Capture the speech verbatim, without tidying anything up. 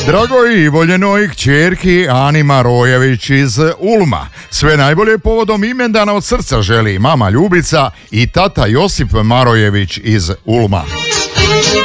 Dragoj i voljenoj kćerki Ani Marojević iz Ulma. Sve najbolje povodom imendana od srca želi mama Ljubica i tata Josip Marojević iz Ulma.